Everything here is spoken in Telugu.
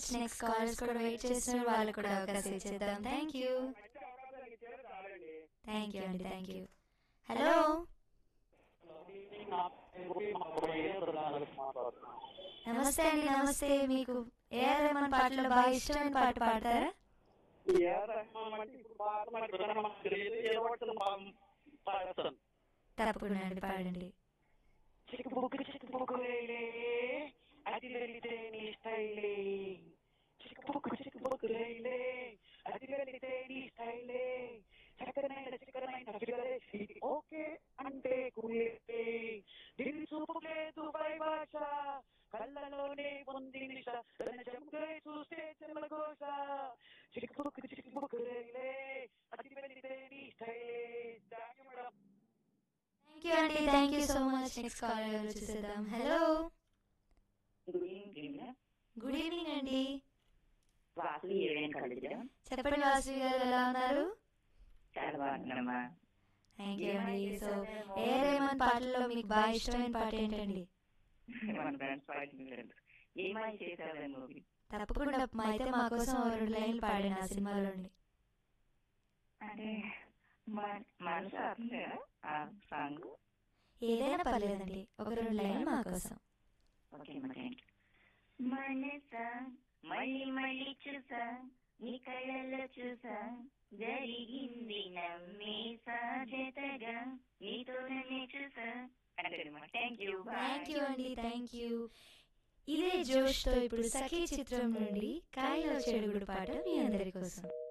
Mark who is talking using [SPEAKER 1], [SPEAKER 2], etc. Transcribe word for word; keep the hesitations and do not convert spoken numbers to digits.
[SPEAKER 1] మచ్. నెక్స్ట్ కాలర్స్ కూడా వెయిట్ చేస్తున్నారు, వాళ్ళు కూడా అవకాశం ఇచ్చేద్దాం. థ్యాంక్ యూ థ్యాంక్ యూ అండి. Thank you. హలో నమస్తే అండి. నమస్తే. మీకు ఏఆర్ రెహమాన్ పాటలో బాగా ఇష్టమైన పాట పాడతారా? తప్పకుండా అండి, పాడండి.
[SPEAKER 2] చిక్కుబుక్కు చిక్కుబుక్కు రైలే అది వెళితే నీ స్టైలే చిక్కుబుక్కు చిక్కుబుక్కు రైలే అది వెళితే నీ స్టైలే చక్కనైన చిక్కనైన ఫిగరే ఇది ఓకే అంటే కులే దీని చూపు లేదు పై భాష కళ్ళలోనే ఉంది నిష తన చెంపే చూస్తే చెమల ఘోష చిక్కుబుక్కు చిక్కుబుక్కు రైలే అది వెళితే నీ స్టైలే. Thank you madam.
[SPEAKER 1] Thank you అండి. Thank you so much. Next caller చూసేద్దాం. Hello
[SPEAKER 3] good evening.
[SPEAKER 1] Good evening అండి.
[SPEAKER 3] వాసు ఏడేం కలిగా
[SPEAKER 1] చెప్పండి వాసు గారు, ఎలా ఉన్నారు?
[SPEAKER 3] చాలా బాగున్నామా.
[SPEAKER 1] థ్యాంక్ యూ అండి. సో ఏఆర్ రెహమాన్ పాటల్లో మీకు బాగా ఇష్టమైన పాట ఏంటండి?
[SPEAKER 3] మన ఫ్రెండ్స్ పాడుతున్నారు ఏమై చేసావే మూవీ.
[SPEAKER 1] తప్పకుండా మా అయితే మా కోసం ఓ రెండు లైన్లు పాడండి ఆ సినిమాలోండి.
[SPEAKER 3] అంటే మనసు ఆత్మగా ఆ సాంగ్
[SPEAKER 1] ఏదైనా పర్లేదండి, ఒక రెండు లైన్లు మా కోసం.
[SPEAKER 3] ఓకే మరి. మనసా మళ్ళీ మళ్ళీ చూసా నీ కళ్ళల్లో చూసా జరిగింది నమ్మే సాధ్యతగా నీతో నన్నే చూసా. థ్యాంక్ యూ
[SPEAKER 1] థ్యాంక్ యూ అండి. Thank you. ఇదే జోష్తో ఇప్పుడు సఖీ చిత్రం నుండి కాయలో చెడుగుడు పాట మీ అందరి కోసం.